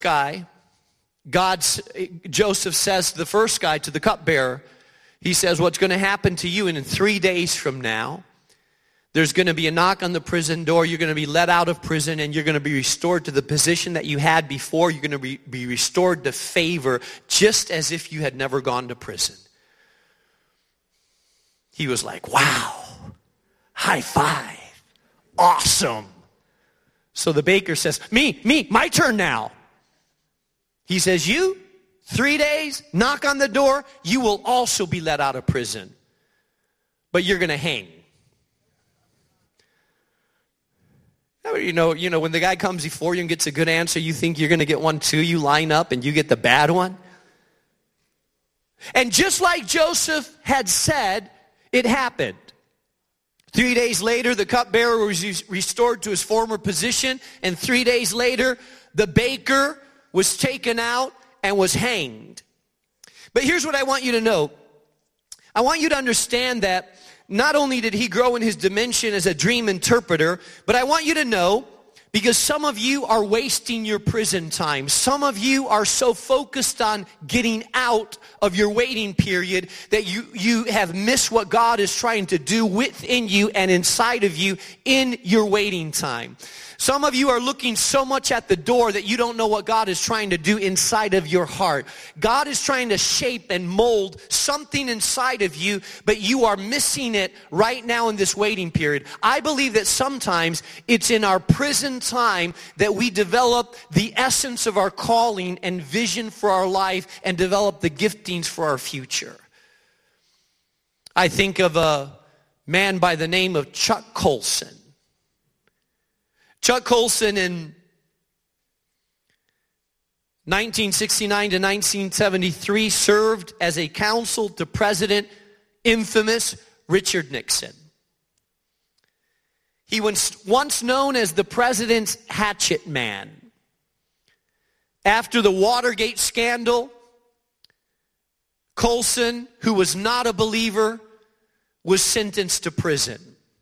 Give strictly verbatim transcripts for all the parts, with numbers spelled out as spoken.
guy, God's, Joseph says to the first guy, to the cupbearer, he says, what's going to happen to you, and in three days from now, there's going to be a knock on the prison door. You're going to be let out of prison, and you're going to be restored to the position that you had before. You're going to be, be restored to favor, just as if you had never gone to prison. He was like, wow, high five, awesome. So the baker says, me, me, my turn now. He says, you, three days, knock on the door, you will also be let out of prison. But you're going to hang. You know, you know, when the guy comes before you and gets a good answer, you think you're going to get one too. You line up and you get the bad one. And just like Joseph had said, it happened. Three days later, the cupbearer was restored to his former position. And three days later, the baker was taken out and was hanged. But here's what I want you to know. I want you to understand that not only did he grow in his dimension as a dream interpreter, but I want you to know, because some of you are wasting your prison time. Some of you are so focused on getting out of your waiting period that you, you have missed what God is trying to do within you and inside of you in your waiting time. Some of you are looking so much at the door that you don't know what God is trying to do inside of your heart. God is trying to shape and mold something inside of you, but you are missing it right now in this waiting period. I believe that sometimes it's in our prison time that we develop the essence of our calling and vision for our life and develop the giftings for our future. I think of a man by the name of Chuck Colson. Chuck Colson in nineteen sixty-nine to nineteen seventy-three served as a counsel to President infamous Richard Nixon. He was once known as the president's hatchet man. After the Watergate scandal, Colson, who was not a believer, was sentenced to prison.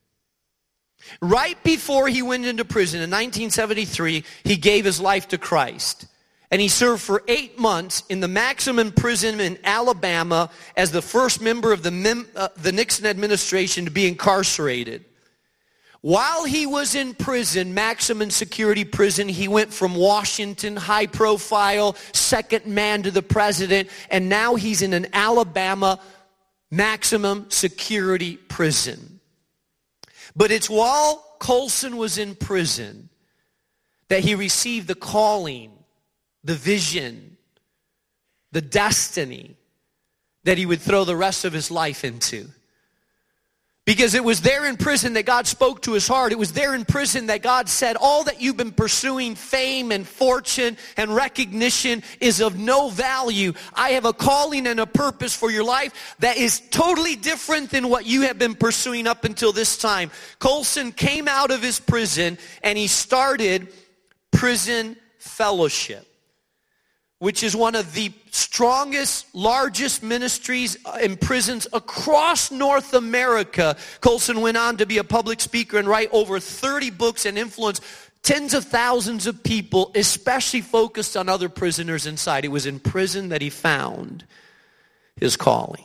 Right before he went into prison in nineteen seventy-three, he gave his life to Christ. And he served for eight months in the maximum prison in Alabama as the first member of the, Mem- uh, the Nixon administration to be incarcerated. While he was in prison, maximum security prison, he went from Washington, high profile, second man to the president, and now he's in an Alabama maximum security prison. But it's while Colson was in prison that he received the calling, the vision, the destiny that he would throw the rest of his life into. Because it was there in prison that God spoke to his heart. It was there in prison that God said, all that you've been pursuing, fame and fortune and recognition, is of no value. I have a calling and a purpose for your life that is totally different than what you have been pursuing up until this time. Colson came out of his prison and he started Prison Fellowship, which is one of the strongest, largest ministries in prisons across North America. Colson went on to be a public speaker and write over thirty books and influence tens of thousands of people, especially focused on other prisoners inside. It was in prison that he found his calling.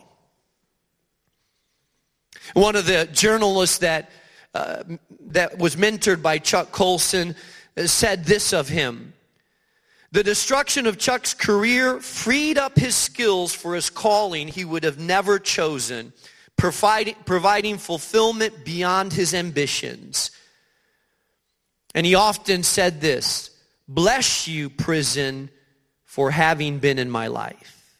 One of the journalists that, uh, that was mentored by Chuck Colson said this of him: the destruction of Chuck's career freed up his skills for his calling he would have never chosen, providing, providing fulfillment beyond his ambitions. And he often said this: bless you, prison, for having been in my life.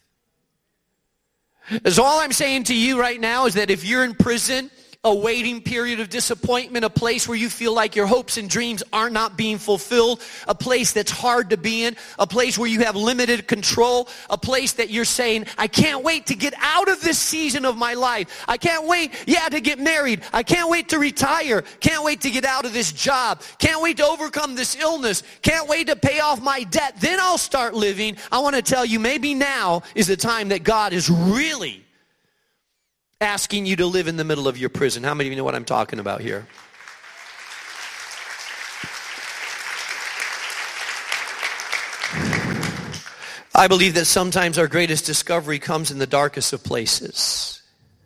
So all I'm saying to you right now is that if you're in prison, a waiting period of disappointment, a place where you feel like your hopes and dreams are not being fulfilled, a place that's hard to be in, a place where you have limited control, a place that you're saying, I can't wait to get out of this season of my life. I can't wait, yeah, to get married. I can't wait to retire. Can't wait to get out of this job. Can't wait to overcome this illness. Can't wait to pay off my debt. Then I'll start living. I want to tell you, maybe now is the time that God is really asking you to live in the middle of your prison. How many of you know what I'm talking about here? I believe that sometimes our greatest discovery comes in the darkest of places.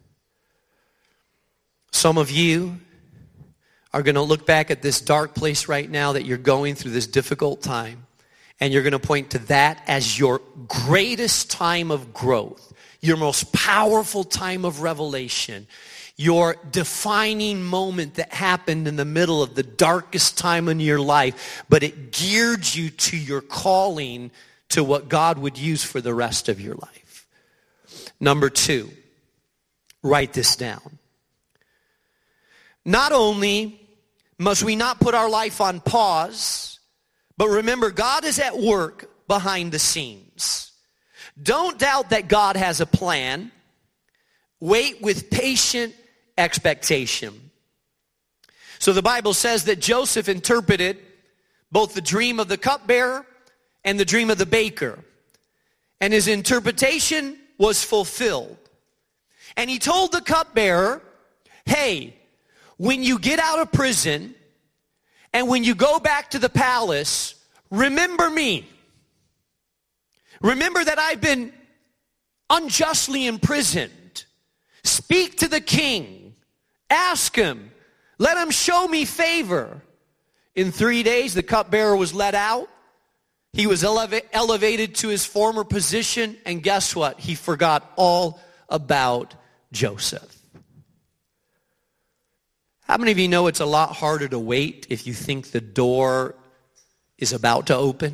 Some of you are going to look back at this dark place right now that you're going through this difficult time, and you're going to point to that as your greatest time of growth, your most powerful time of revelation, your defining moment that happened in the middle of the darkest time in your life, but it geared you to your calling, to what God would use for the rest of your life. Number two, write this down. Not only must we not put our life on pause, but remember, God is at work behind the scenes. Don't doubt that God has a plan. Wait with patient expectation. So the Bible says that Joseph interpreted both the dream of the cupbearer and the dream of the baker. And his interpretation was fulfilled. And he told the cupbearer, hey, when you get out of prison and when you go back to the palace, remember me. Remember that I've been unjustly imprisoned. Speak to the king. Ask him. Let him show me favor. In three days, the cupbearer was let out. He was eleva- elevated to his former position. And guess what? He forgot all about Joseph. How many of you know it's a lot harder to wait if you think the door is about to open?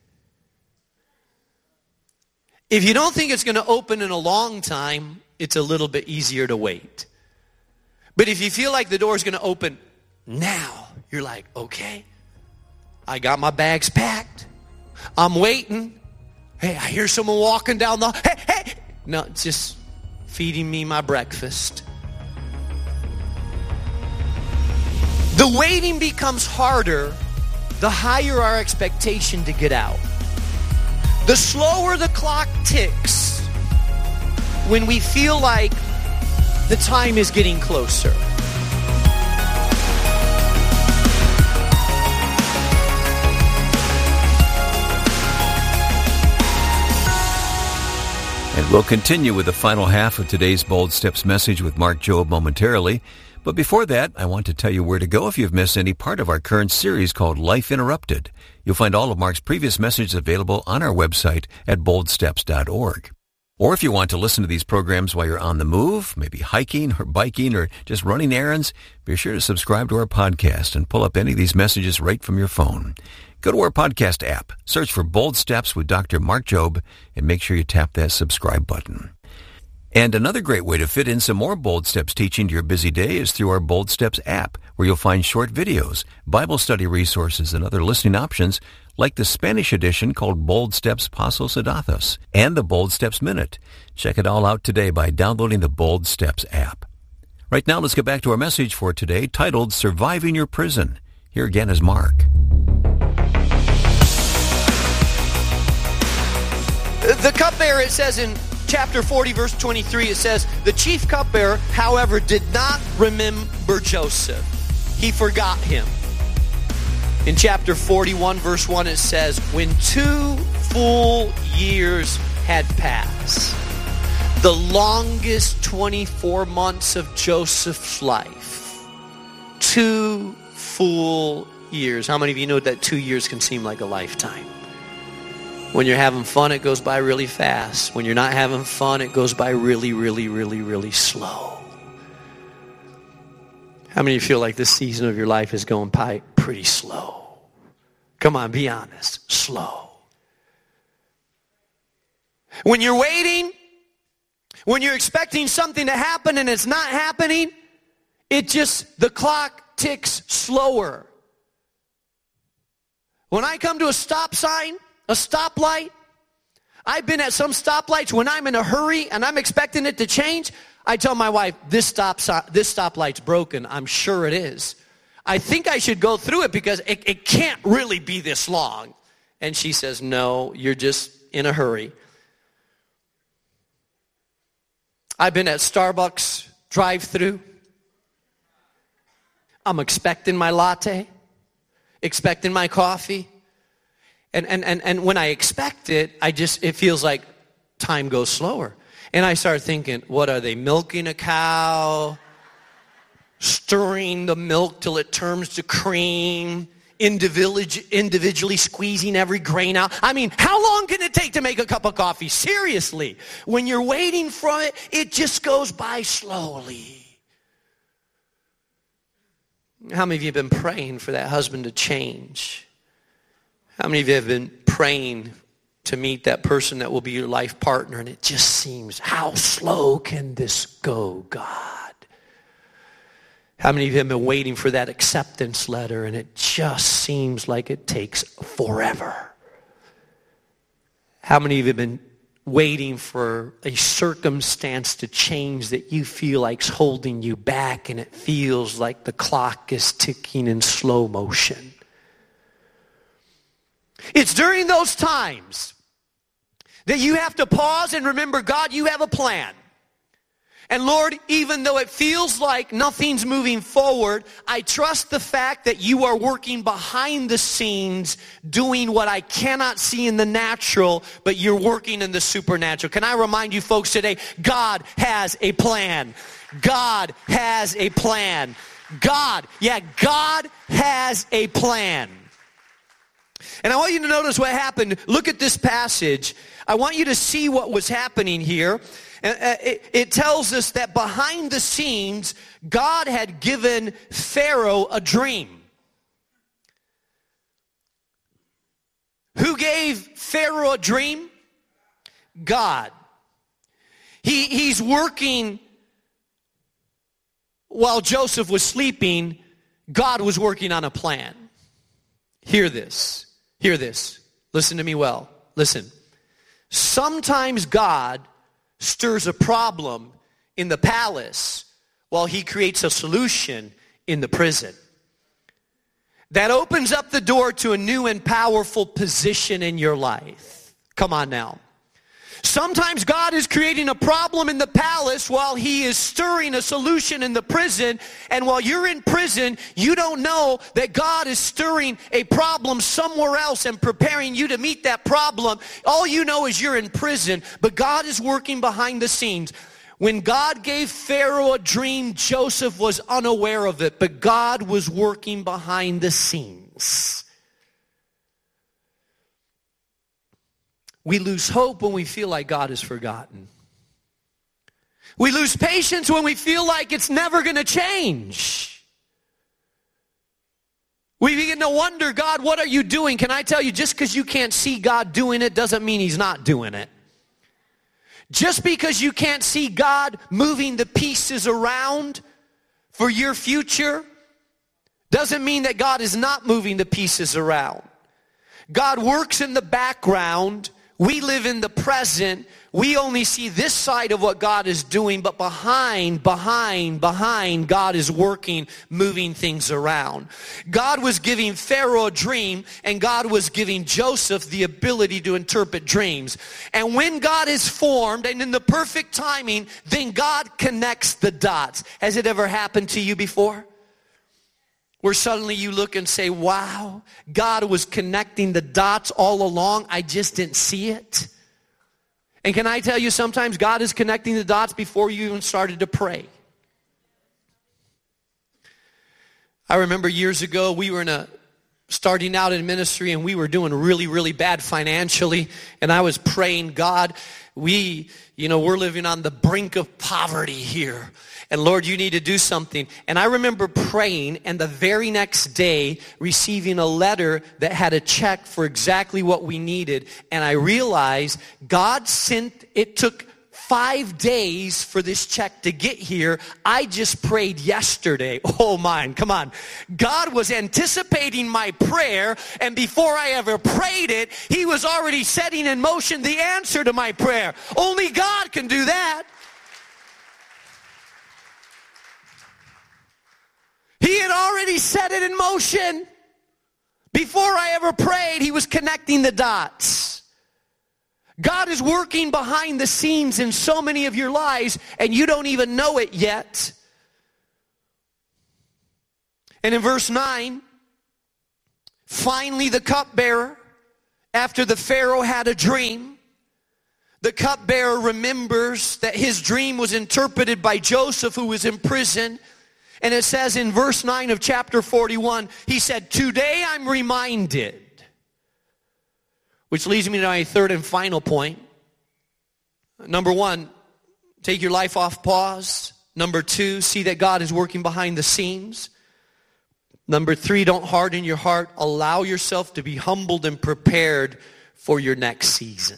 If you don't think it's going to open in a long time, it's a little bit easier to wait. But if you feel like the door is going to open now, you're like, okay, I got my bags packed. I'm waiting. Hey, I hear someone walking down the, hey, hey. No, it's just feeding me my breakfast. The waiting becomes harder the higher our expectation to get out. The slower the clock ticks when we feel like the time is getting closer. And we'll continue with the final half of today's Bold Steps message with Mark Jobe momentarily. But before that, I want to tell you where to go if you've missed any part of our current series called Life Interrupted. You'll find all of Mark's previous messages available on our website at bold steps dot org. Or if you want to listen to these programs while you're on the move, maybe hiking or biking or just running errands, be sure to subscribe to our podcast and pull up any of these messages right from your phone. Go to our podcast app, search for Bold Steps with Doctor Mark Jobe, and make sure you tap that subscribe button. And another great way to fit in some more Bold Steps teaching to your busy day is through our Bold Steps app, where you'll find short videos, Bible study resources, and other listening options like the Spanish edition called Bold Steps Pasos a Datos and the Bold Steps Minute. Check it all out today by downloading the Bold Steps app. Right now, let's get back to our message for today titled Surviving Your Prison. Here again is Mark. The cupbearer, it says in chapter forty, verse twenty-three, it says, the chief cupbearer, however, did not remember Joseph. He forgot him. In chapter forty-one, verse one, it says, when two full years had passed, the longest twenty-four months of Joseph's life, two full years. How many of you know that two years can seem like a lifetime? When you're having fun, it goes by really fast. When you're not having fun, it goes by really, really, really, really slow. How many of you feel like this season of your life is going by pretty slow? Come on, be honest. Slow. When you're waiting, when you're expecting something to happen and it's not happening, it just, the clock ticks slower. When I come to a stop sign, a stoplight, I've been at some stoplights when I'm in a hurry and I'm expecting it to change. I tell my wife, this stop this stoplight's broken. I'm sure it is. I think I should go through it because it, it can't really be this long. And she says, no, you're just in a hurry. I've been at Starbucks drive-thru. I'm expecting my latte, expecting my coffee. And, and, and, and when I expect it, I just, it feels like time goes slower. And I start thinking, what are they, milking a cow? Stirring the milk till it turns to cream? Individually, individually squeezing every grain out? I mean, how long can it take to make a cup of coffee? Seriously. When you're waiting for it, it just goes by slowly. How many of you have been praying for that husband to change? How many of you have been praying to meet that person that will be your life partner, and it just seems, how slow can this go, God? How many of you have been waiting for that acceptance letter, and it just seems like it takes forever? How many of you have been waiting for a circumstance to change that you feel like's holding you back, and it feels like the clock is ticking in slow motion? It's during those times that you have to pause and remember, God, you have a plan. And Lord, even though it feels like nothing's moving forward, I trust the fact that you are working behind the scenes, doing what I cannot see in the natural, but you're working in the supernatural. Can I remind you folks today, God has a plan. God has a plan. God, yeah, God has a plan. And I want you to notice what happened. Look at this passage. I want you to see what was happening here. It, it tells us that behind the scenes, God had given Pharaoh a dream. Who gave Pharaoh a dream? God. He, he's working while Joseph was sleeping. God was working on a plan. Hear this. Hear this. Listen to me well. Listen. Sometimes God stirs a problem in the palace while he creates a solution in the prison. That opens up the door to a new and powerful position in your life. Come on now. Sometimes God is creating a problem in the palace while he is stirring a solution in the prison. And while you're in prison, you don't know that God is stirring a problem somewhere else and preparing you to meet that problem. All you know is you're in prison, but God is working behind the scenes. When God gave Pharaoh a dream, Joseph was unaware of it, but God was working behind the scenes. We lose hope when we feel like God has forgotten. We lose patience when we feel like it's never going to change. We begin to wonder, God, what are you doing? Can I tell you, just because you can't see God doing it doesn't mean he's not doing it. Just because you can't see God moving the pieces around for your future doesn't mean that God is not moving the pieces around. God works in the background. We live in the present. We only see this side of what God is doing, but behind, behind, behind, God is working, moving things around. God was giving Pharaoh a dream, and God was giving Joseph the ability to interpret dreams. And when God is formed, and in the perfect timing, then God connects the dots. Has it ever happened to you before? Where suddenly you look and say, wow, God was connecting the dots all along. I just didn't see it. And can I tell you, sometimes God is connecting the dots before you even started to pray. I remember years ago, we were in a starting out in ministry, and we were doing really, really bad financially. And I was praying, God, we, you know, we're living on the brink of poverty here. And Lord, you need to do something. And I remember praying, and the very next day receiving a letter that had a check for exactly what we needed. And I realized God sent, it took five days for this check to get here. I just prayed yesterday. Oh mine, come on. God was anticipating my prayer, and before I ever prayed it, he was already setting in motion the answer to my prayer. Only God can do that. He had already set it in motion. Before I ever prayed, he was connecting the dots. God is working behind the scenes in so many of your lives, and you don't even know it yet. And in verse nine, finally the cupbearer after the Pharaoh had a dream, the cupbearer remembers that his dream was interpreted by Joseph, who was in prison. And it says in verse nine of chapter forty-one, he said, today I'm reminded. Which leads me to my third and final point. Number one, take your life off pause. Number two, see that God is working behind the scenes. Number three, don't harden your heart. Allow yourself to be humbled and prepared for your next season.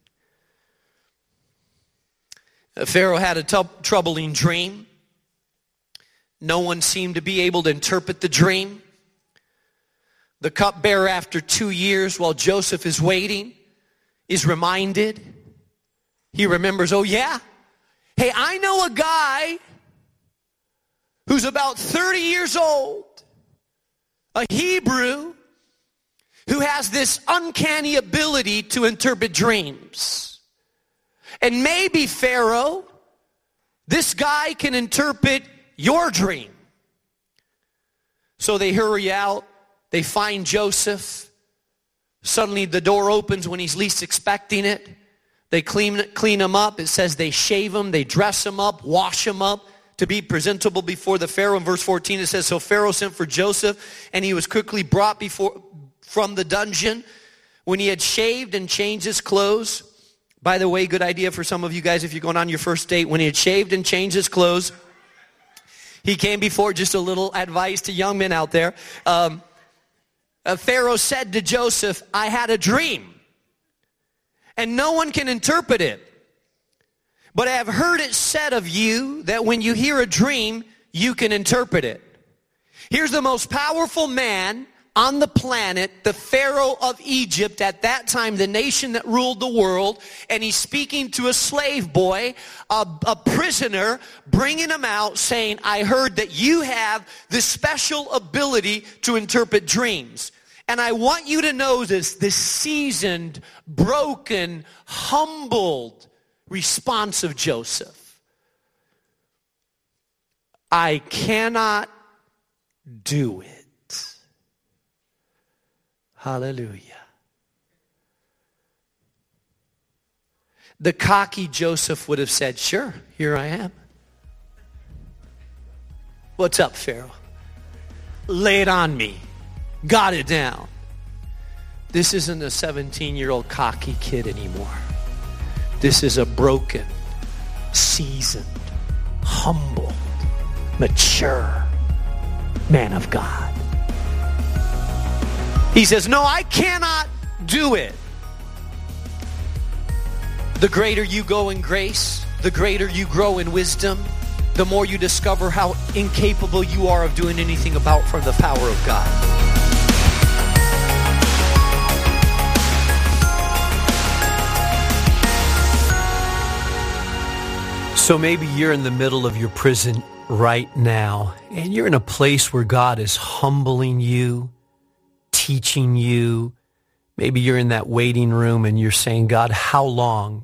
Pharaoh had a t- troubling dream. No one seemed to be able to interpret the dream. The cupbearer, after two years, while Joseph is waiting, is reminded. He remembers, oh yeah, hey, I know a guy who's about thirty years old, a Hebrew, who has this uncanny ability to interpret dreams. And maybe, Pharaoh, this guy can interpret your dream. So they hurry out. They find Joseph. Suddenly the door opens when he's least expecting it. They clean, clean him up. It says they shave him. They dress him up, wash him up to be presentable before the Pharaoh. In verse fourteen it says, so Pharaoh sent for Joseph, and he was quickly brought before from the dungeon. When he had shaved and changed his clothes, by the way, good idea for some of you guys if you're going on your first date. When he had shaved and changed his clothes, he came before, just a little advice to young men out there. Um, uh, Pharaoh said to Joseph, I had a dream, and no one can interpret it. But I have heard it said of you that when you hear a dream, you can interpret it. Here's the most powerful man on the planet, the Pharaoh of Egypt, at that time, the nation that ruled the world, and he's speaking to a slave boy, a, a prisoner, bringing him out, saying, I heard that you have this special ability to interpret dreams. And I want you to know this, this seasoned, broken, humbled response of Joseph. I cannot do it. Hallelujah. The cocky Joseph would have said, sure, here I am. What's up, Pharaoh? Lay it on me. Got it down. This isn't a seventeen-year-old cocky kid anymore. This is a broken, seasoned, humbled, mature man of God. He says, no, I cannot do it. The greater you go in grace, the greater you grow in wisdom, the more you discover how incapable you are of doing anything about from the power of God. So maybe you're in the middle of your prison right now, and you're in a place where God is humbling you, teaching you. Maybe you're in that waiting room and you're saying, God, how long?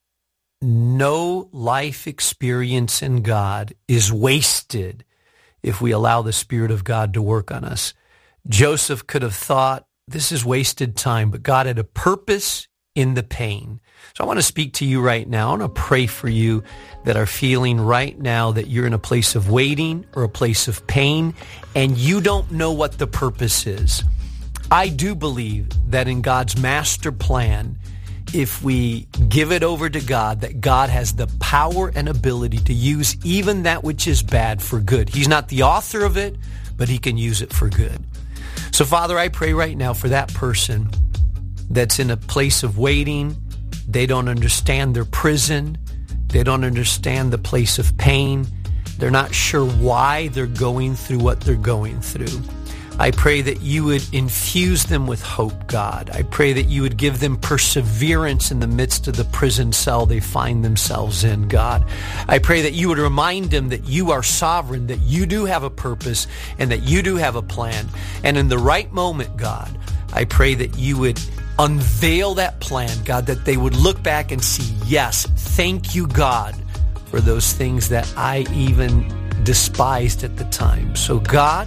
No life experience in God is wasted if we allow the Spirit of God to work on us. Joseph could have thought, this is wasted time, but God had a purpose in the pain. So I want to speak to you right now. I want to pray for you that are feeling right now that you're in a place of waiting or a place of pain, and you don't know what the purpose is. I do believe that in God's master plan, if we give it over to God, that God has the power and ability to use even that which is bad for good. He's not the author of it, but he can use it for good. So, Father, I pray right now for that person that's in a place of waiting. They don't understand their prison. They don't understand the place of pain. They're not sure why they're going through what they're going through. I pray that you would infuse them with hope, God. I pray that you would give them perseverance in the midst of the prison cell they find themselves in, God. I pray that you would remind them that you are sovereign, that you do have a purpose, and that you do have a plan. And in the right moment, God, I pray that you would unveil that plan, God, that they would look back and see, yes, thank you, God, for those things that I even despised at the time. So, God,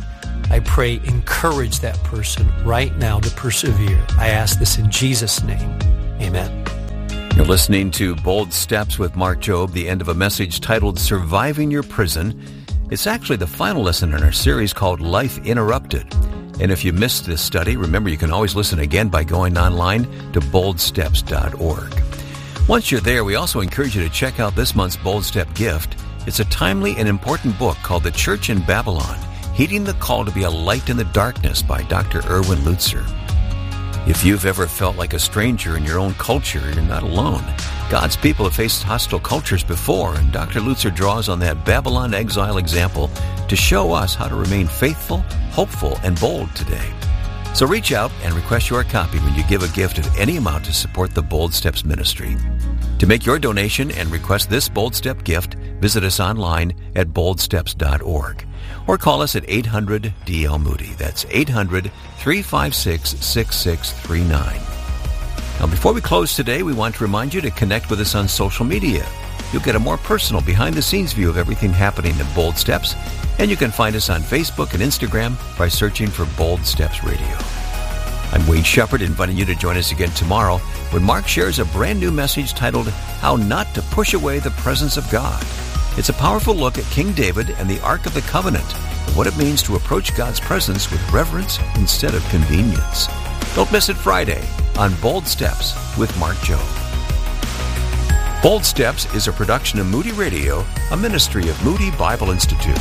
I pray, encourage that person right now to persevere. I ask this in Jesus' name. Amen. You're listening to Bold Steps with Mark Jobe, the end of a message titled Surviving Your Prison. It's actually the final lesson in our series called Life Interrupted. And if you missed this study, remember you can always listen again by going online to bold steps dot org. Once you're there, we also encourage you to check out this month's Bold Step gift. It's a timely and important book called The Church in Babylon, Heeding the Call to be a Light in the Darkness by Doctor Erwin Lutzer. If you've ever felt like a stranger in your own culture, you're not alone. God's people have faced hostile cultures before, and Doctor Lutzer draws on that Babylon exile example to show us how to remain faithful, hopeful, and bold today. So reach out and request your copy when you give a gift of any amount to support the Bold Steps ministry. To make your donation and request this Bold Step gift, visit us online at bold steps dot org. Or call us at eight hundred D L Moody. That's eight hundred, three five six, six six three nine. Now, before we close today, we want to remind you to connect with us on social media. You'll get a more personal, behind-the-scenes view of everything happening at Bold Steps, and you can find us on Facebook and Instagram by searching for Bold Steps Radio. I'm Wade Shepard, inviting you to join us again tomorrow when Mark shares a brand new message titled, How Not to Push Away the Presence of God. It's a powerful look at King David and the Ark of the Covenant, and what it means to approach God's presence with reverence instead of convenience. Don't miss it Friday on Bold Steps with Mark Jobe. Bold Steps is a production of Moody Radio, a ministry of Moody Bible Institute.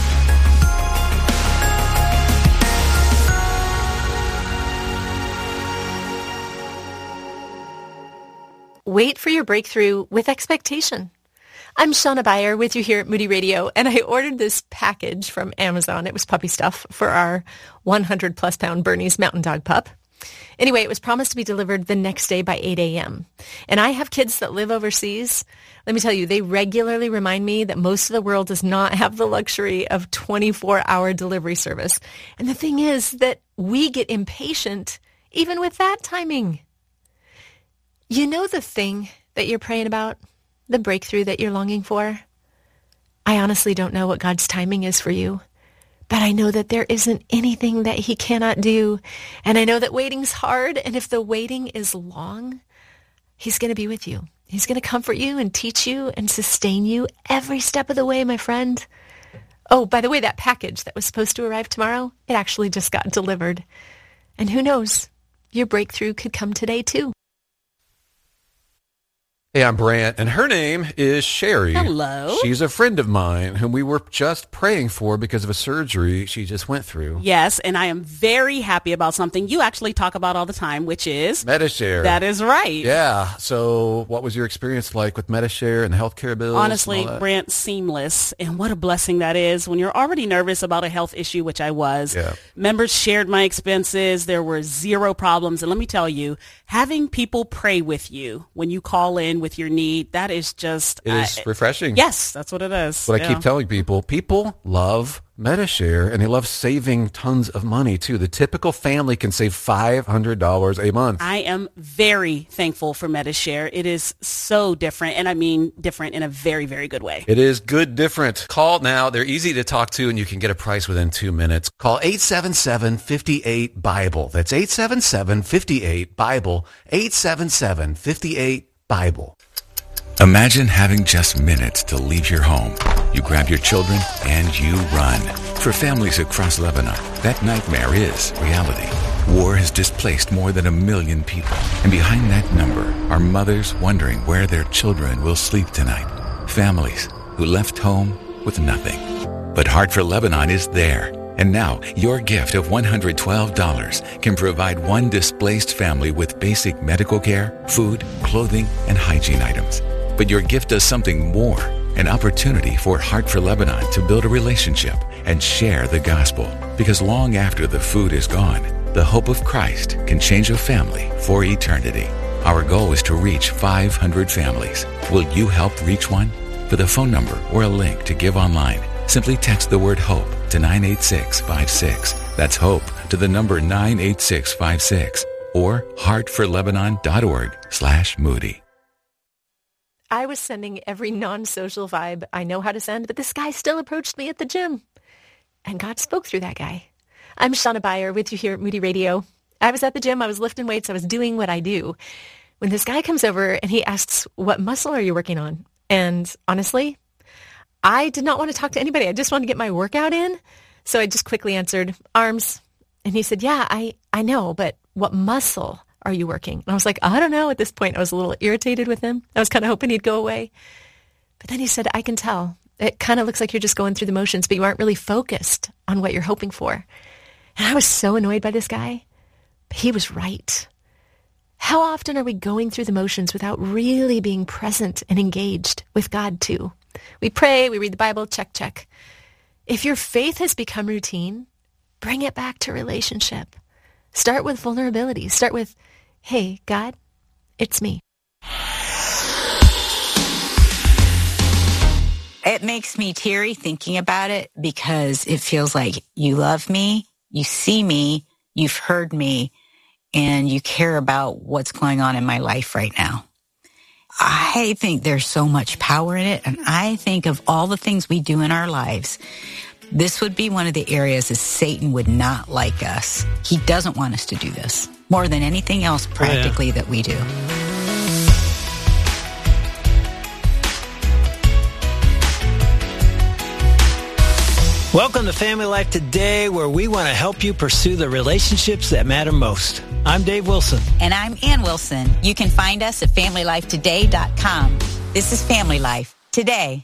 Wait for your breakthrough with expectation. I'm Shauna Beyer with you here at Moody Radio, and I ordered this package from Amazon. It was puppy stuff for our one hundred plus pound Bernese Mountain Dog pup. Anyway, it was promised to be delivered the next day by eight a.m. And I have kids that live overseas. Let me tell you, they regularly remind me that most of the world does not have the luxury of twenty-four hour delivery service. And the thing is that we get impatient even with that timing. You know the thing that you're praying about? The breakthrough that you're longing for? I honestly don't know what God's timing is for you, but I know that there isn't anything that he cannot do. And I know that waiting's hard, and if the waiting is long, he's going to be with you. He's going to comfort you and teach you and sustain you every step of the way, my friend. Oh, by the way, that package that was supposed to arrive tomorrow, it actually just got delivered. And who knows, your breakthrough could come today too. Hey, I'm Brant, and her name is Sherry. Hello. She's a friend of mine whom we were just praying for because of a surgery she just went through. Yes, and I am very happy about something you actually talk about all the time, which is... Medi-Share. That is right. Yeah. So what was your experience like with Medi-Share and the healthcare bills? Honestly, Brant, seamless. And what a blessing that is when you're already nervous about a health issue, which I was. Yeah. Members shared my expenses. There were zero problems. And let me tell you, having people pray with you when you call in with your need, that is just... It is uh, refreshing. Yes, that's what it is. What yeah. I keep telling people, people love Medi-Share, and they love saving tons of money, too. The typical family can save five hundred dollars a month. I am very thankful for Medi-Share. It is so different, and I mean different in a very, very good way. It is good different. Call now. They're easy to talk to, and you can get a price within two minutes. Call eight seven seven, five eight, BIBLE. That's eight seven seven, five eight, BIBLE. eight seven seven, five eight, BIBLE. Imagine having just minutes to leave your home. You grab your children and you run. For families across Lebanon, that nightmare is reality. War has displaced more than a million people. And behind that number are mothers wondering where their children will sleep tonight. Families who left home with nothing. But Heart for Lebanon is there. And now, your gift of one hundred twelve dollars can provide one displaced family with basic medical care, food, clothing, and hygiene items. But your gift does something more, an opportunity for Heart for Lebanon to build a relationship and share the gospel. Because long after the food is gone, the hope of Christ can change a family for eternity. Our goal is to reach five hundred families. Will you help reach one? For the phone number or a link to give online, simply text the word HOPE to nine eight six five six. That's HOPE to the number nine eight six five six or heartforlebanon.org slash Moody. I was sending every non-social vibe I know how to send, but this guy still approached me at the gym. And God spoke through that guy. I'm Shauna Beyer with you here at Moody Radio. I was at the gym. I was lifting weights. I was doing what I do when this guy comes over and he asks, what muscle are you working on? And honestly, I did not want to talk to anybody. I just wanted to get my workout in. So I just quickly answered, arms. And he said, yeah, I, I know, but what muscle are you working? And I was like, I don't know. At this point, I was a little irritated with him. I was kind of hoping he'd go away. But then he said, I can tell. It kind of looks like you're just going through the motions, but you aren't really focused on what you're hoping for. And I was so annoyed by this guy. But he was right. How often are we going through the motions without really being present and engaged with God too? We pray, we read the Bible, check, check. If your faith has become routine, bring it back to relationship. Start with vulnerability. Start with, hey, God, it's me. It makes me teary thinking about it because it feels like you love me, you see me, you've heard me, and you care about what's going on in my life right now. I think there's so much power in it, and I think of all the things we do in our lives, this would be one of the areas that Satan would not like us. He doesn't want us to do this more than anything else practically oh, yeah. that we do. Welcome to Family Life Today, where we want to help you pursue the relationships that matter most. I'm Dave Wilson. And I'm Ann Wilson. You can find us at family life today dot com. This is Family Life Today.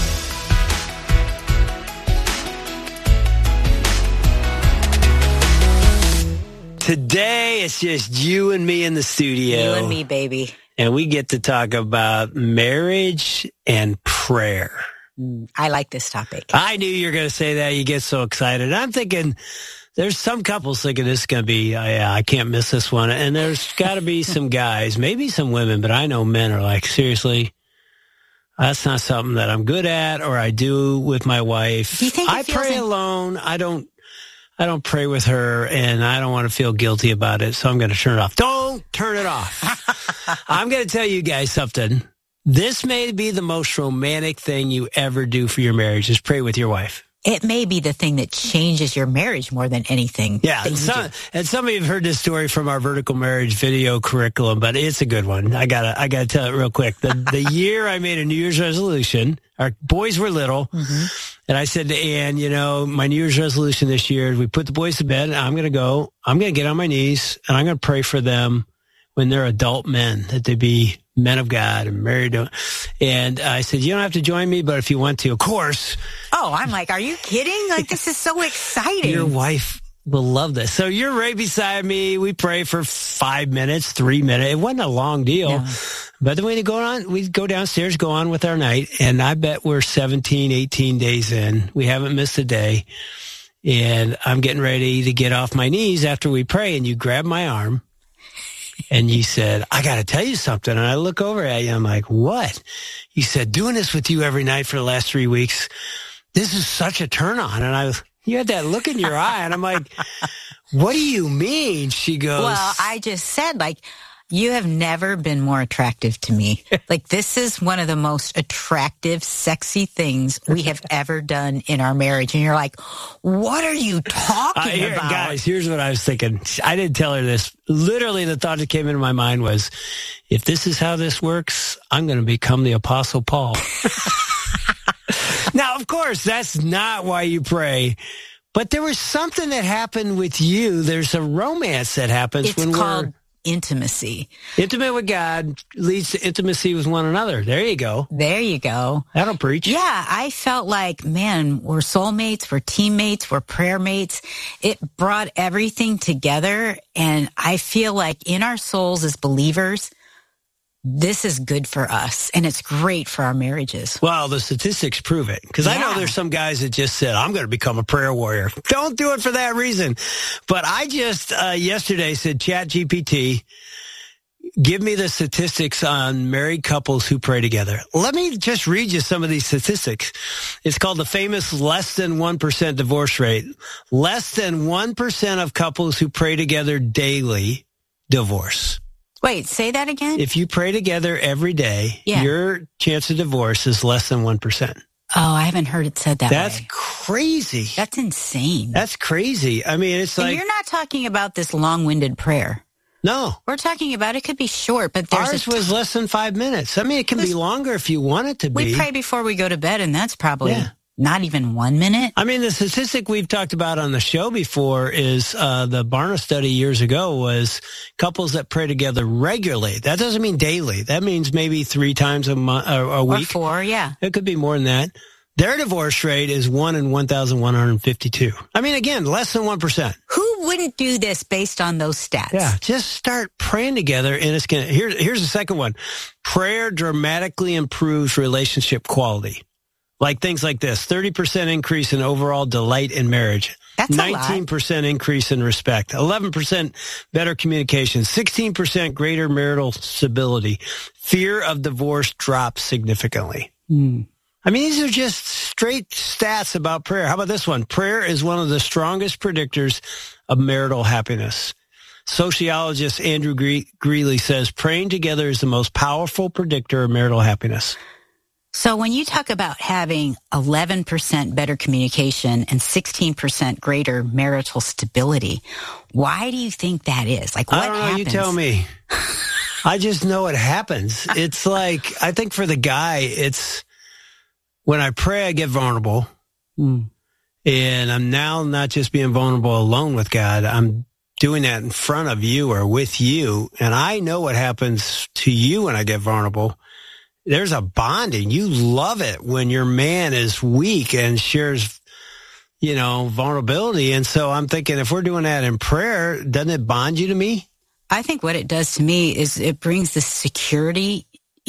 Today, it's just you and me in the studio. You and me, baby. And we get to talk about marriage and prayer. I like this topic. I knew you were going to say that. You get so excited. I'm thinking there's some couples thinking this is going to be, uh, yeah, I can't miss this one. And there's got to be some guys, maybe some women, but I know men are like, seriously, that's not something that I'm good at or I do with my wife. Do you think I pray in- alone. I don't. I don't pray with her, and I don't want to feel guilty about it, so I'm going to turn it off. Don't turn it off. I'm going to tell you guys something. This may be the most romantic thing you ever do for your marriage, is pray with your wife. It may be the thing that changes your marriage more than anything. Yeah, and some, and some of you have heard this story from our Vertical Marriage video curriculum, but it's a good one. I gotta, I gotta tell it real quick. The, the year I made a New Year's resolution, our boys were little, mm-hmm. and I said to Ann, you know, my New Year's resolution this year, we put the boys to bed, and I'm gonna go, I'm gonna get on my knees, and I'm gonna pray for them when they're adult men, that they be men of God and married to, and I said, you don't have to join me, but if you want to, of course. Oh, I'm like, are you kidding? Like, this is so exciting. Your wife will love this. So you're right beside me. We pray for five minutes, three minutes. It wasn't a long deal, no. But then we go on, we go downstairs, go on with our night. And I bet we're seventeen, eighteen days in. We haven't missed a day. And I'm getting ready to get off my knees after we pray. And you grab my arm. And you said, I got to tell you something. And I look over at you. I'm like, what? You said, doing this with you every night for the last three weeks, this is such a turn on. And I, you had that look in your eye. And I'm like, what do you mean? She goes, well, I just said, like, you have never been more attractive to me. Like, this is one of the most attractive, sexy things we have ever done in our marriage. And you're like, what are you talking uh, here, about? Guys, here's what I was thinking. I didn't tell her this. Literally, the thought that came into my mind was, if this is how this works, I'm going to become the Apostle Paul. Now, of course, that's not why you pray. But there was something that happened with you. There's a romance that happens it's when called we're... intimacy. Intimate with God leads to intimacy with one another. There you go. There you go. That'll preach. Yeah, I felt like, man, we're soulmates, we're teammates, we're prayer mates. It brought everything together, and I feel like in our souls as believers, this is good for us, and it's great for our marriages. Well, the statistics prove it, because yeah. I know there's some guys that just said, I'm going to become a prayer warrior. Don't do it for that reason. But I just uh, yesterday said, Chat G P T, give me the statistics on married couples who pray together. Let me just read you some of these statistics. It's called the famous less than one percent divorce rate. Less than one percent of couples who pray together daily divorce. Wait, say that again? If you pray together every day, yeah. your chance of divorce is less than one percent. Oh, I haven't heard it said that That's way. crazy. That's insane. That's crazy. I mean, it's and like... you're not talking about this long-winded prayer. No. We're talking about, it could be short, but there's Ours a was less than five minutes. I mean, it can be longer if you want it to be. We pray before we go to bed, and that's probably Yeah. not even one minute. I mean, the statistic we've talked about on the show before is uh, the Barna study years ago was couples that pray together regularly. That doesn't mean daily. That means maybe three times a month, or a week. Or four, yeah. It could be more than that. Their divorce rate is one in one thousand one hundred fifty-two. I mean, again, less than one percent. Who wouldn't do this based on those stats? Yeah, just start praying together, and it's gonna. Here's here's the second one. Prayer dramatically improves relationship quality, like things like this: thirty percent increase in overall delight in marriage. That's a lot. nineteen percent increase in respect, eleven percent better communication, sixteen percent greater marital stability. Fear of divorce drops significantly. Hmm. I mean, these are just straight stats about prayer. How about this one? Prayer is one of the strongest predictors of marital happiness. Sociologist Andrew Gre- Greeley says praying together is the most powerful predictor of marital happiness. So when you talk about having eleven percent better communication and sixteen percent greater marital stability, why do you think that is? Like, what I don't know. happens? You tell me. I just know it happens. It's like, I think for the guy, it's when I pray, I get vulnerable. Mm. And I'm now not just being vulnerable alone with God. I'm doing that in front of you or with you. And I know what happens to you when I get vulnerable. There's a bonding. You love it when your man is weak and shares, you know, vulnerability. And so I'm thinking, if we're doing that in prayer, doesn't it bond you to me? I think what it does to me is it brings the security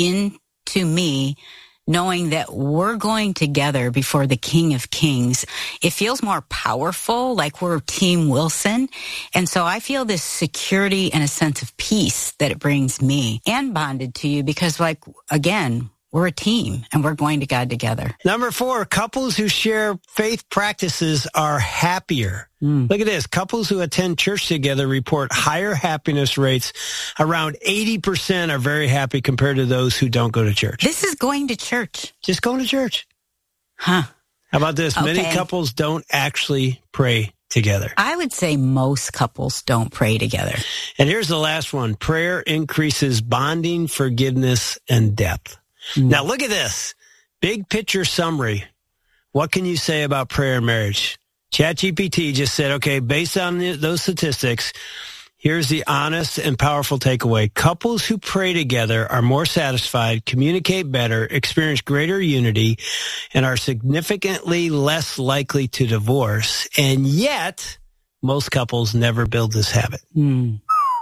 into me, knowing that we're going together before the King of Kings. It feels more powerful, like we're Team Wilson. And so I feel this security and a sense of peace that it brings me, and bonded to you because, like, again, we're a team and we're going to God together. Number four, couples who share faith practices are happier. Mm. Look at this. Couples who attend church together report higher happiness rates. Around eighty percent are very happy compared to those who don't go to church. This is going to church. Just going to church. Huh. How about this? Okay. Many couples don't actually pray together. I would say most couples don't pray together. And here's the last one. Prayer increases bonding, forgiveness, and depth. Mm. Now look at this. Big picture summary. What can you say about prayer and marriage? ChatGPT just said, okay, based on the, those statistics, here's the honest and powerful takeaway. Couples who pray together are more satisfied, communicate better, experience greater unity, and are significantly less likely to divorce. And yet, most couples never build this habit. Mm.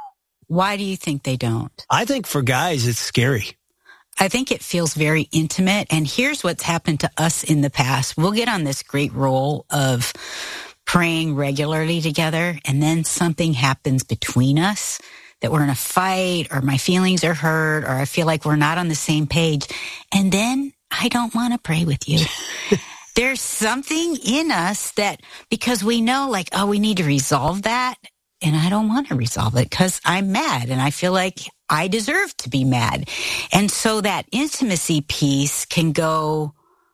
Why do you think they don't? I think for guys, it's scary. I think it feels very intimate. And here's what's happened to us in the past. We'll get on this great roll of praying regularly together, and then something happens between us, that we're in a fight, or my feelings are hurt, or I feel like we're not on the same page. And then I don't want to pray with you. There's something in us that, because we know, like, oh, we need to resolve that. And I don't want to resolve it because I'm mad and I feel like I deserve to be mad. And so that intimacy piece can go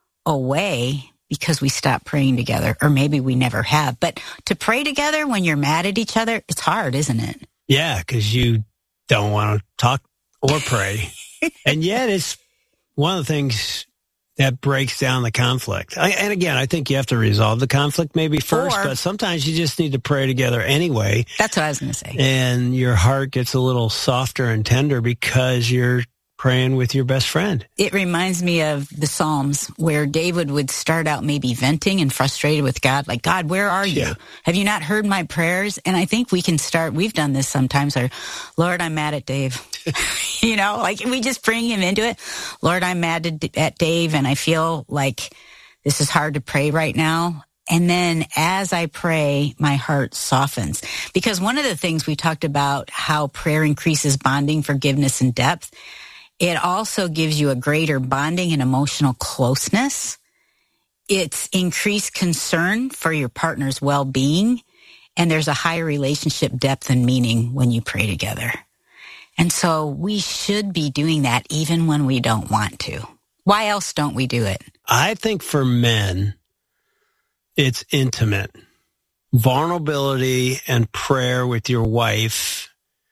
away because we stop praying together, or maybe we never have. But to pray together when you're mad at each other, it's hard, isn't it? Yeah, because you don't want to talk or pray. And yet it's one of the things that breaks down the conflict. I, and again, I think you have to resolve the conflict maybe first, or, but sometimes you just need to pray together anyway. That's what I was going to say. And your heart gets a little softer and tender because you're praying with your best friend. It reminds me of the Psalms where David would start out maybe venting and frustrated with God, like, God, where are you? Yeah. Have you not heard my prayers? And I think we can start, we've done this sometimes, or, Lord, I'm mad at Dave. You know, like we just bring him into it. Lord, I'm mad at Dave and I feel like this is hard to pray right now. And then as I pray, my heart softens. Because one of the things we talked about, how prayer increases bonding, forgiveness, and depth, it also gives you a greater bonding and emotional closeness. It's increased concern for your partner's well-being. And there's a higher relationship depth and meaning when you pray together. And so we should be doing that even when we don't want to. Why else don't we do it? I think for men, it's intimate. Vulnerability and prayer with your wife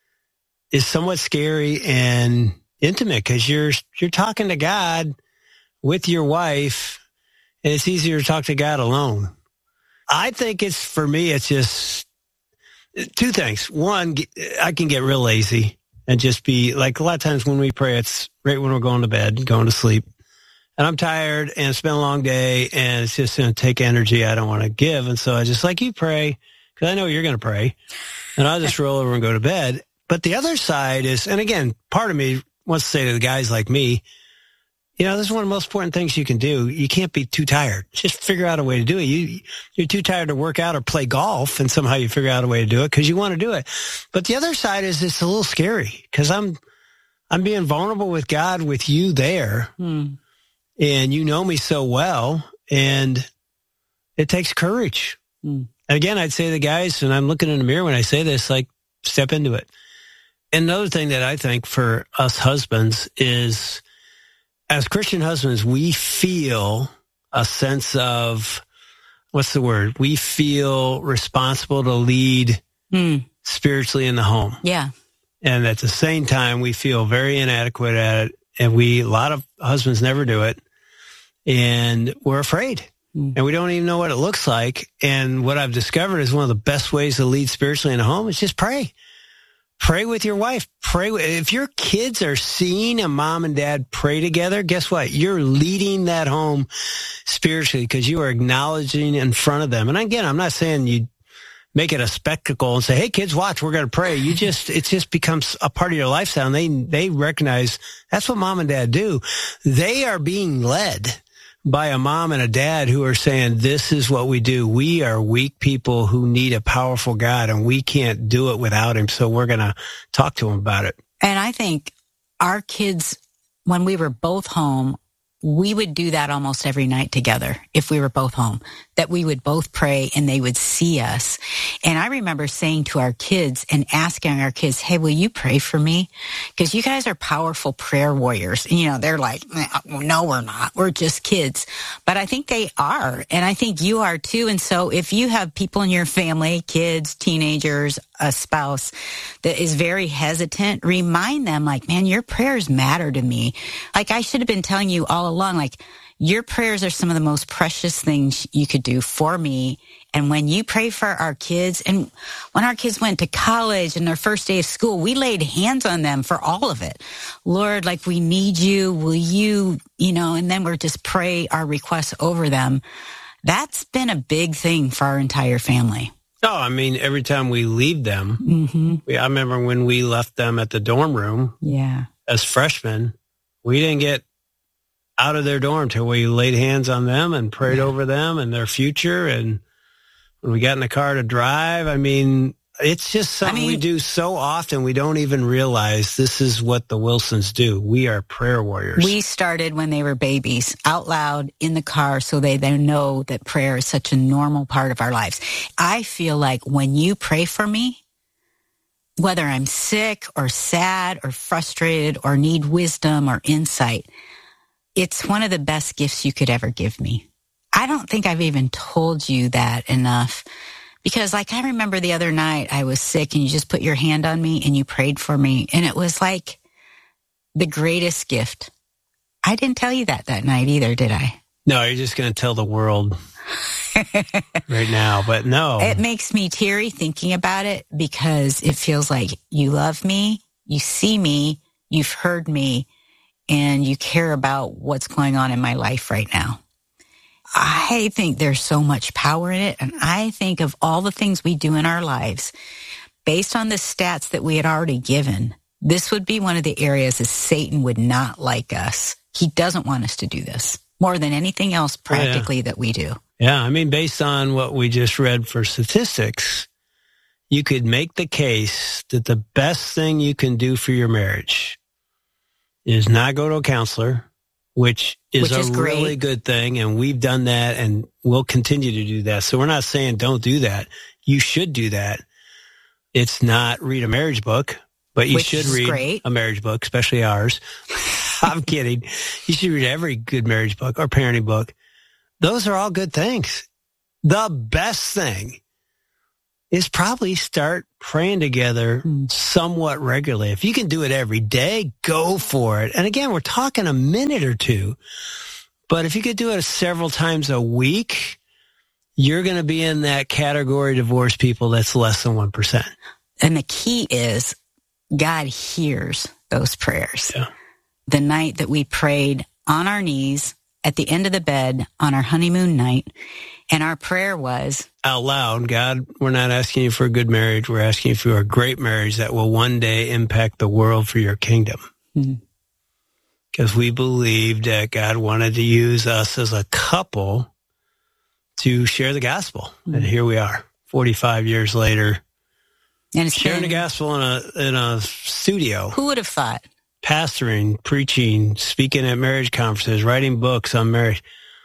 is somewhat scary and intimate because you're you're talking to God with your wife, and it's easier to talk to God alone. I think it's, for me, it's just two things. One, I can get real lazy and just be like, a lot of times when we pray, it's right when we're going to bed, going to sleep. And I'm tired and it's been a long day and it's just going to take energy I don't want to give. And so I just like, you pray because I know you're going to pray, and I'll just roll over and go to bed. But the other side is, and again, part of me wants to say to the guys like me, you know, this is one of the most important things you can do. You can't be too tired. Just figure out a way to do it. You, you're too tired to work out or play golf, and somehow you figure out a way to do it because you want to do it. But the other side is it's a little scary because I'm, I'm being vulnerable with God, with you there. Hmm. And you know me so well, and it takes courage. Mm. Again, I'd say to the guys, and I'm looking in the mirror when I say this, like, step into it. And another thing that I think for us husbands is, as Christian husbands, we feel a sense of, what's the word? We feel responsible to lead mm. spiritually in the home. Yeah. And at the same time, we feel very inadequate at it. And we, a lot of husbands never do it. And we're afraid, and we don't even know what it looks like. And what I've discovered is one of the best ways to lead spiritually in a home is just pray. Pray with your wife. Pray. With, if your kids are seeing a mom and dad pray together, guess what? You're leading that home spiritually because you are acknowledging in front of them. And again, I'm not saying you make it a spectacle and say, hey, kids, watch, we're going to pray. You just, it just becomes a part of your lifestyle. And they, they recognize that's what mom and dad do. They are being led by a mom and a dad who are saying, this is what we do. We are weak people who need a powerful God, and we can't do it without him. So we're going to talk to him about it. And I think our kids, when we were both home, we would do that almost every night together if we were both home, that we would both pray and they would see us. And I remember saying to our kids and asking our kids, hey, will you pray for me? Because you guys are powerful prayer warriors. And, you know, they're like, no, we're not. We're just kids. But I think they are. And I think you are too. And so if you have people in your family, kids, teenagers, a spouse that is very hesitant, remind them like, man, your prayers matter to me. Like I should have been telling you all along, like your prayers are some of the most precious things you could do for me. And when you pray for our kids, and when our kids went to college and their first day of school, we laid hands on them for all of it. Lord, like we need you. Will you, you know, and then we're just pray our requests over them. That's been a big thing for our entire family. Oh, I mean, every time we leave them, mm-hmm. we, I remember when we left them at the dorm room yeah. as freshmen, we didn't get out of their dorm till we laid hands on them and prayed yeah. over them and their future. And when we got in the car to drive, I mean, it's just something I mean, we do so often we don't even realize this is what the Wilsons do. We are prayer warriors. We started when they were babies, out loud in the car, so they, they know that prayer is such a normal part of our lives. I feel like when you pray for me, whether I'm sick or sad or frustrated or need wisdom or insight, it's one of the best gifts you could ever give me. I don't think I've even told you that enough. Because like I remember the other night I was sick and you just put your hand on me and you prayed for me. And it was like the greatest gift. I didn't tell you that that night either, did I? No, you're just going to tell the world right now. But no. It makes me teary thinking about it because it feels like you love me, you see me, you've heard me, and you care about what's going on in my life right now. I think there's so much power in it, and I think of all the things we do in our lives, based on the stats that we had already given, this would be one of the areas that Satan would not like us. He doesn't want us to do this more than anything else practically oh, yeah. that we do. Yeah, I mean, based on what we just read for statistics, you could make the case that the best thing you can do for your marriage is not go to a counselor, which is, which is a great. really good thing, and we've done that, and we'll continue to do that. So we're not saying don't do that. You should do that. It's not read a marriage book, but you which should read great. a marriage book, especially ours. I'm kidding. You should read every good marriage book or parenting book. Those are all good things. The best thing is probably start praying together somewhat regularly. If you can do it every day, go for it. And again, we're talking a minute or two. But if you could do it several times a week, you're going to be in that category of divorced people that's less than one percent. And the key is God hears those prayers. Yeah. The night that we prayed on our knees at the end of the bed on our honeymoon night, and our prayer was, out loud, God, we're not asking you for a good marriage. We're asking you for a great marriage that will one day impact the world for your kingdom. Mm-hmm. Because we believed that God wanted to use us as a couple to share the gospel. Mm-hmm. And here we are, forty-five years later, and it's sharing been, the gospel in a in a studio. Who would have thought? Pastoring, preaching, speaking at marriage conferences, writing books on marriage.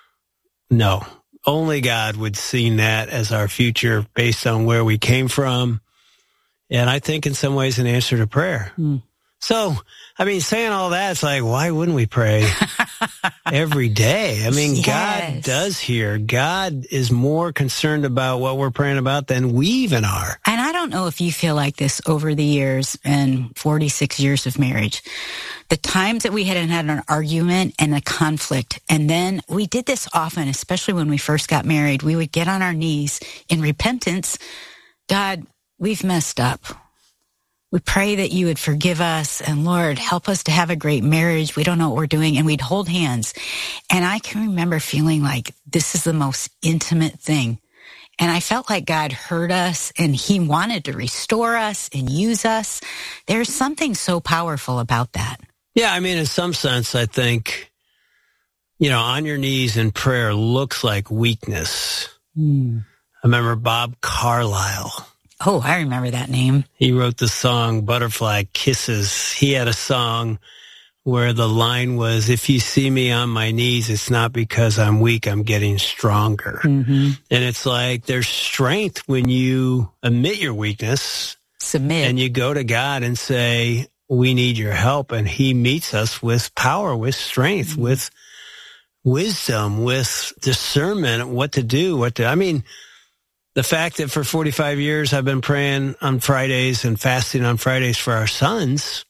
No, only God would see that as our future based on where we came from. And I think in some ways an answer to prayer. Mm. So, I mean, saying all that, it's like, why wouldn't we pray every day? I mean, yes. God does hear. God is more concerned about what we're praying about than we even are. And I don't know if you feel like this over the years and forty-six years of marriage. The times that we had had an argument and a conflict, and then we did this often, especially when we first got married, we would get on our knees in repentance. God, we've messed up. We pray that you would forgive us, and Lord, help us to have a great marriage. We don't know what we're doing, and we'd hold hands. And I can remember feeling like this is the most intimate thing. And I felt like God heard us, and he wanted to restore us and use us. There's something so powerful about that. Yeah, I mean, in some sense, I think, you know, on your knees in prayer looks like weakness. Mm. I remember Bob Carlyle. Oh, I remember that name. He wrote the song Butterfly Kisses. He had a song where the line was, if you see me on my knees, it's not because I'm weak, I'm getting stronger. Mm-hmm. And it's like there's strength when you admit your weakness. Submit. And you go to God and say, we need your help. And he meets us with power, with strength, mm-hmm. with wisdom, with discernment, what to do, what to, I mean, the fact that for forty-five years I've been praying on Fridays and fasting on Fridays for our sons,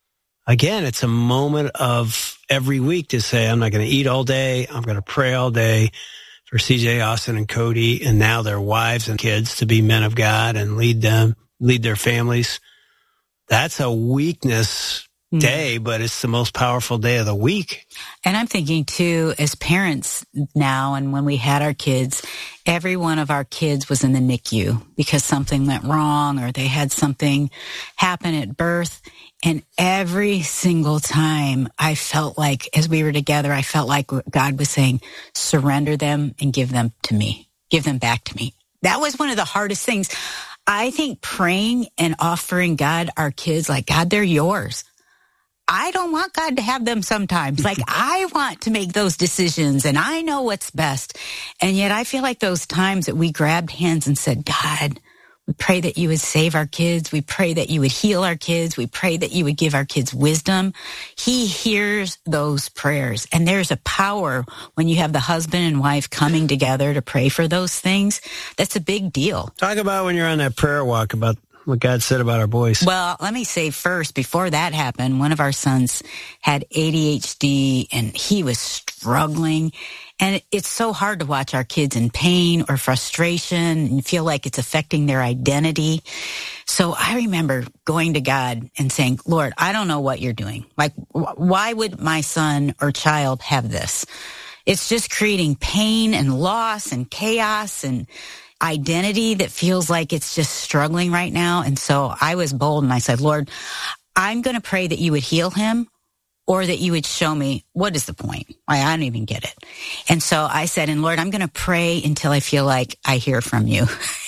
again, it's a moment of every week to say, I'm not going to eat all day. I'm going to pray all day for C J, Austin, and Cody, and now their wives and kids to be men of God and lead them, lead their families. That's a weakness day, but it's the most powerful day of the week. And I'm thinking too, as parents now, and when we had our kids, every one of our kids was in the N I C U because something went wrong or they had something happen at birth. And every single time I felt like, as we were together, I felt like God was saying, surrender them and give them to me. Give them back to me. That was one of the hardest things. I think praying and offering God our kids, like, God, they're yours. I don't want God to have them sometimes. Like, I want to make those decisions, and I know what's best. And yet I feel like those times that we grabbed hands and said, God, we pray that you would save our kids. We pray that you would heal our kids. We pray that you would give our kids wisdom. He hears those prayers. And there's a power when you have the husband and wife coming together to pray for those things. That's a big deal. Talk about when you're on that prayer walk about what God said about our boys. Well, let me say first, before that happened, one of our sons had A D H D and he was struggling. And it's so hard to watch our kids in pain or frustration and feel like it's affecting their identity. So I remember going to God and saying, Lord, I don't know what you're doing. Like, why would my son or child have this? It's just creating pain and loss and chaos and identity that feels like it's just struggling right now. And so I was bold and I said, Lord, I'm going to pray that you would heal him or that you would show me what is the point. I don't even get it. And so I said, and Lord, I'm going to pray until I feel like I hear from you.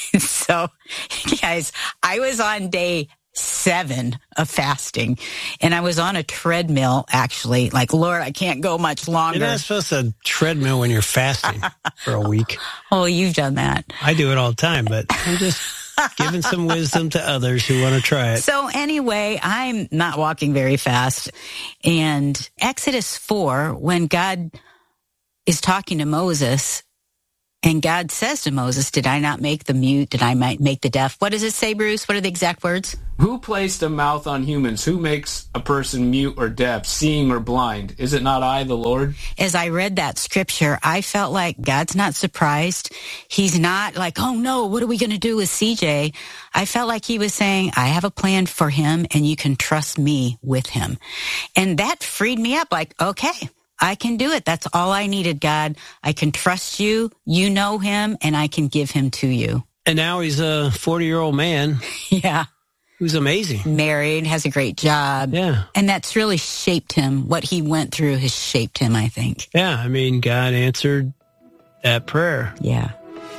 So guys, I was on day seven of fasting and I was on a treadmill actually, like, Lord, I can't go much longer. You're not supposed to treadmill when you're fasting for a week. Oh, you've done that. I do it all the time, but I'm just giving some wisdom to others who want to try it. So anyway, I'm not walking very fast. And Exodus four, when God is talking to Moses, and God says to Moses, did I not make the mute? Did I make the deaf? What does it say, Bruce? What are the exact words? Who placed a mouth on humans? Who makes a person mute or deaf, seeing or blind? Is it not I, the Lord? As I read that scripture, I felt like God's not surprised. He's not like, oh no, what are we going to do with C J? I felt like he was saying, I have a plan for him and you can trust me with him. And that freed me up like, okay, I can do it. That's all I needed, God. I can trust you. You know him, and I can give him to you. And now he's a forty-year-old man. Yeah. Who's amazing. Married, has a great job. Yeah. And that's really shaped him. What he went through has shaped him, I think. Yeah, I mean, God answered that prayer. Yeah.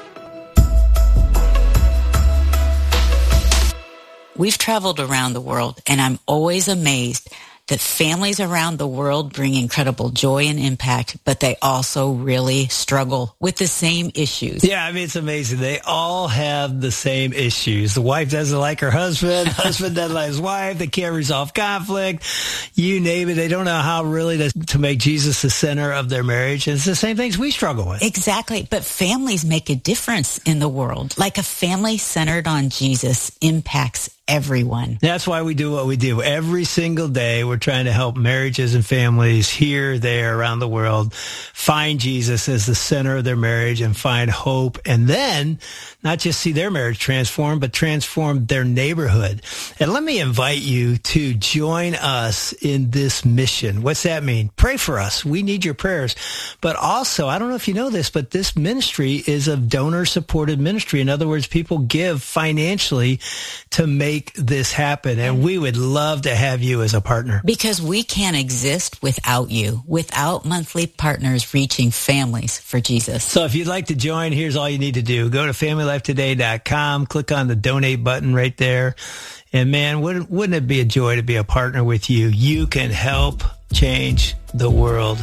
We've traveled around the world, and I'm always amazed that families around the world bring incredible joy and impact, but they also really struggle with the same issues. Yeah, I mean, it's amazing. They all have the same issues. The wife doesn't like her husband. Husband doesn't like his wife. They can't resolve conflict. You name it. They don't know how really to, to make Jesus the center of their marriage. And it's the same things we struggle with. Exactly. But families make a difference in the world. Like a family centered on Jesus impacts everyone. That's why we do what we do. Every single day, we're trying to help marriages and families here, there, around the world find Jesus as the center of their marriage and find hope. And then not just see their marriage transform, but transform their neighborhood. And let me invite you to join us in this mission. What's that mean? Pray for us. We need your prayers. But also, I don't know if you know this, but this ministry is a donor-supported ministry. In other words, people give financially to make this happen, and we would love to have you as a partner. Because we can't exist without you, without monthly partners reaching families for Jesus. So if you'd like to join, here's all you need to do. Go to family life today dot com, click on the donate button right there, and man, wouldn't, wouldn't it be a joy to be a partner with you? You can help change the world.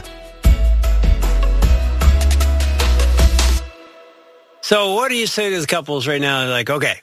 So what do you say to the couples right now? They're like, okay,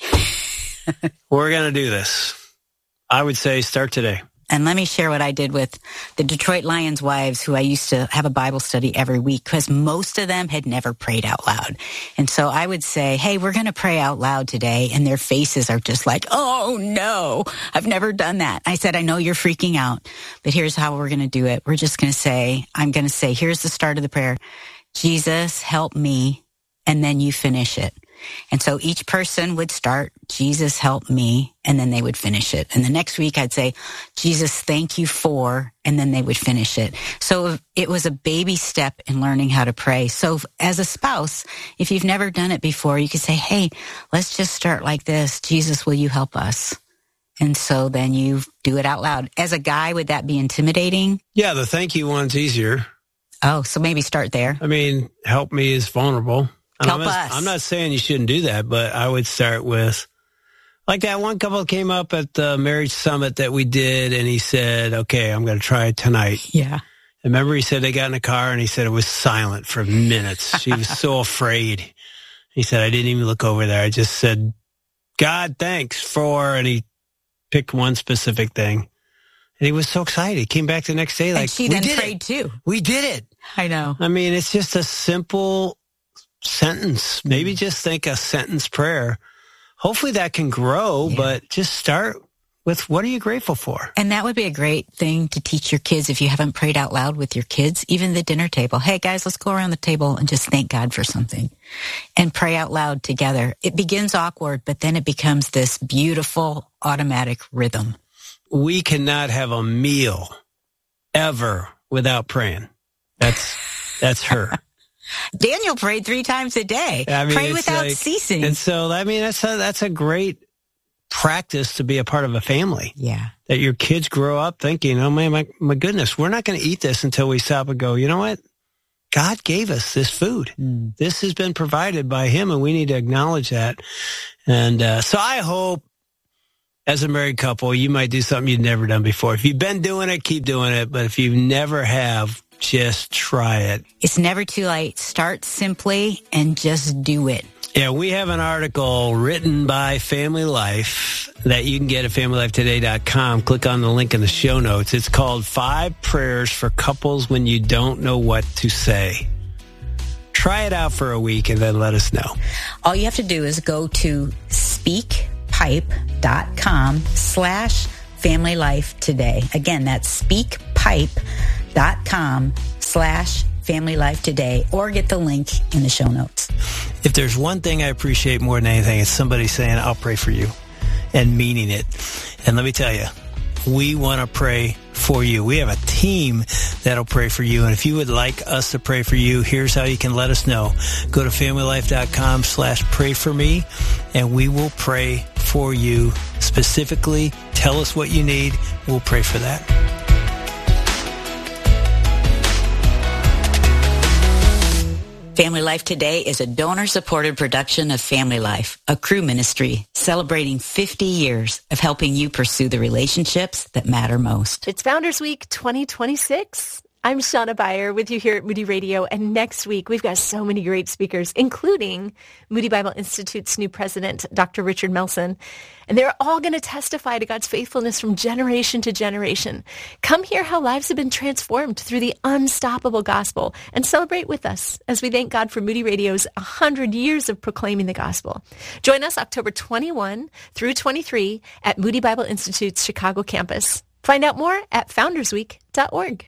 we're going to do this. I would say start today. And let me share what I did with the Detroit Lions wives, who I used to have a Bible study every week, because most of them had never prayed out loud. And so I would say, hey, we're going to pray out loud today. And their faces are just like, oh, no, I've never done that. I said, I know you're freaking out, but here's how we're going to do it. We're just going to say, I'm going to say, here's the start of the prayer. Jesus, help me. And then you finish it. And so each person would start, Jesus, help me, and then they would finish it. And the next week I'd say, Jesus, thank you for, and then they would finish it. So it was a baby step in learning how to pray. So as a spouse, if you've never done it before, you could say, hey, let's just start like this. Jesus, will you help us? And so then you do it out loud. As a guy, would that be intimidating? Yeah, the thank you one's easier. Oh, so maybe start there. I mean, help me is vulnerable. Help I'm not, us. I'm not saying you shouldn't do that, but I would start with, like that one couple came up at the marriage summit that we did, and he said, okay, I'm going to try it tonight. Yeah. And remember, he said they got in a car, and he said it was silent for minutes. She was so afraid. He said, I didn't even look over there. I just said, God, thanks for, and he picked one specific thing. And he was so excited. He came back the next day like, and she we then did prayed it. too. We did it. I know. I mean, it's just a simple sentence. Maybe just think a sentence prayer. Hopefully that can grow, yeah. But just start with, what are you grateful for? And that would be a great thing to teach your kids if you haven't prayed out loud with your kids, even the dinner table. Hey guys, let's go around the table and just thank God for something and pray out loud together. It begins awkward, but then it becomes this beautiful automatic rhythm. We cannot have a meal ever without praying. That's, that's her. Daniel prayed three times a day. I mean, Pray without like, ceasing. And so, I mean, that's a, that's a great practice to be a part of a family. Yeah. That your kids grow up thinking, oh, man, my, my goodness, we're not going to eat this until we stop and go, you know what? God gave us this food. Mm. This has been provided by him, and we need to acknowledge that. And uh, so I hope, as a married couple, you might do something you've never done before. If you've been doing it, keep doing it. But if you never have, just try it. It's never too late. Start simply and just do it. Yeah, we have an article written by Family Life that you can get at family life today dot com. Click on the link in the show notes. It's called Five Prayers for Couples When You Don't Know What to Say. Try it out for a week and then let us know. All you have to do is go to speakpipe.com slash family life today. Again, that's speakpipe.com slash family life today, or get the link in the show notes. If there's one thing I appreciate more than anything, it's somebody saying, I'll pray for you, and meaning it. And let me tell you, we want to pray for you. We have a team that'll pray for you. And if you would like us to pray for you, here's how you can let us know. Go to family life dot com slash pray for me, and we will pray for you specifically. Tell us what you need. We'll pray for that. Family Life Today is a donor-supported production of Family Life, a Cru ministry celebrating fifty years of helping you pursue the relationships that matter most. It's Founders Week twenty twenty-six. I'm Shauna Beyer with you here at Moody Radio, and next week we've got so many great speakers, including Moody Bible Institute's new president, Doctor Richard Melson, and they're all going to testify to God's faithfulness from generation to generation. Come hear how lives have been transformed through the unstoppable gospel, and celebrate with us as we thank God for Moody Radio's one hundred years of proclaiming the gospel. Join us October twenty-first through twenty-third at Moody Bible Institute's Chicago campus. Find out more at founders week dot org.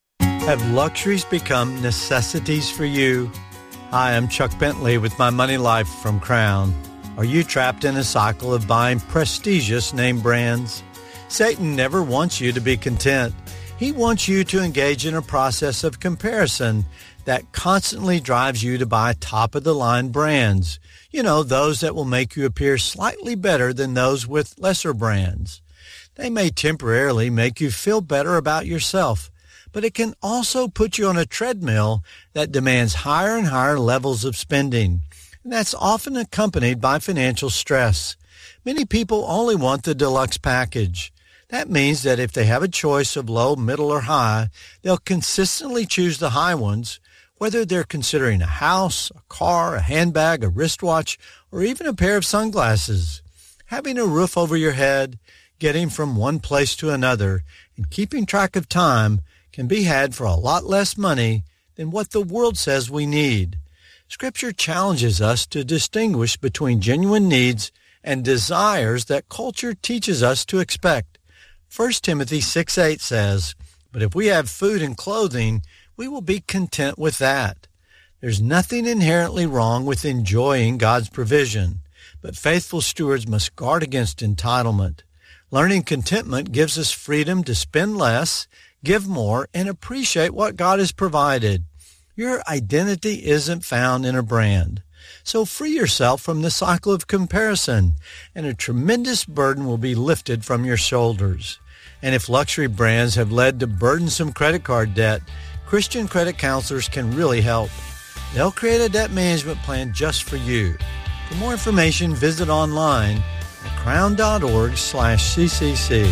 Have luxuries become necessities for you? Hi, I'm Chuck Bentley with My Money Life from Crown. Are you trapped in a cycle of buying prestigious name brands? Satan never wants you to be content. He wants you to engage in a process of comparison that constantly drives you to buy top-of-the-line brands. You know, those that will make you appear slightly better than those with lesser brands. They may temporarily make you feel better about yourself, but it can also put you on a treadmill that demands higher and higher levels of spending. And that's often accompanied by financial stress. Many people only want the deluxe package. That means that if they have a choice of low, middle, or high, they'll consistently choose the high ones, whether they're considering a house, a car, a handbag, a wristwatch, or even a pair of sunglasses. Having a roof over your head, getting from one place to another, and keeping track of time can be had for a lot less money than what the world says we need. Scripture challenges us to distinguish between genuine needs and desires that culture teaches us to expect. First Timothy six eight says, "But if we have food and clothing, we will be content with that." There's nothing inherently wrong with enjoying God's provision, but faithful stewards must guard against entitlement. Learning contentment gives us freedom to spend less, give more, and appreciate what God has provided. Your identity isn't found in a brand. So free yourself from the cycle of comparison, and a tremendous burden will be lifted from your shoulders. And if luxury brands have led to burdensome credit card debt, Christian credit counselors can really help. They'll create a debt management plan just for you. For more information, visit online at crown.org slash CCC.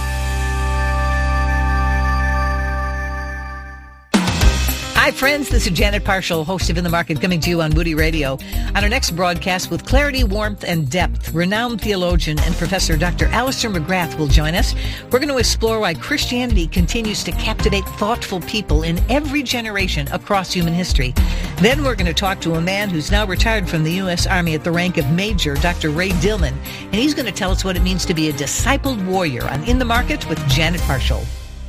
Hi, friends. This is Janet Parshall, host of In the Market, coming to you on Moody Radio. On our next broadcast, with clarity, warmth, and depth, renowned theologian and professor Doctor Alistair McGrath will join us. We're going to explore why Christianity continues to captivate thoughtful people in every generation across human history. Then we're going to talk to a man who's now retired from the U S Army at the rank of Major, Doctor Ray Dillman, and he's going to tell us what it means to be a discipled warrior on In the Market with Janet Parshall.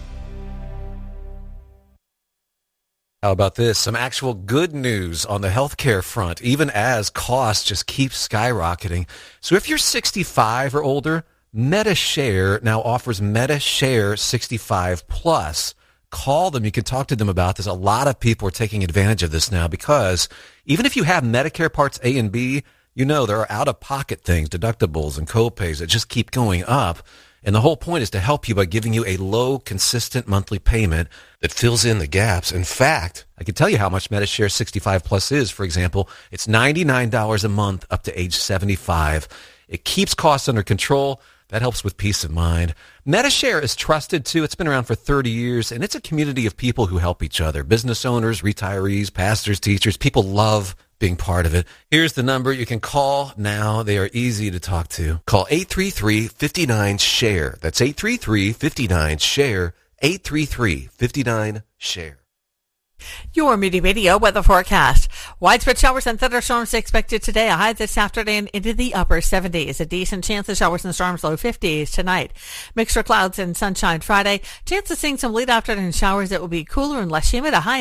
How about this? Some actual good news on the healthcare front, even as costs just keep skyrocketing. So if you're sixty-five or older, MediShare now offers MediShare sixty-five plus. Call them. You can talk to them about this. A lot of people are taking advantage of this now because even if you have Medicare Parts A and B, you know there are out-of-pocket things, deductibles and copays that just keep going up. And the whole point is to help you by giving you a low, consistent monthly payment that fills in the gaps. In fact, I can tell you how much MediShare sixty-five plus is. For example, it's ninety-nine dollars a month up to age seventy-five. It keeps costs under control. That helps with peace of mind. MediShare is trusted, too. It's been around for thirty years, and it's a community of people who help each other. Business owners, retirees, pastors, teachers. People love being part of it. Here's the number you can call now. They are easy to talk to. Call eight three three, five nine, SHARE. That's eight three three, five nine, SHARE. eight three three, five nine, SHARE. Your Moody Radio weather forecast. Widespread showers and thunderstorms expected today. A high this afternoon into the upper seventies. A decent chance of showers and storms, low fifties tonight. Mixture clouds and sunshine Friday. Chance of seeing some late afternoon showers that will be cooler and less humid. A high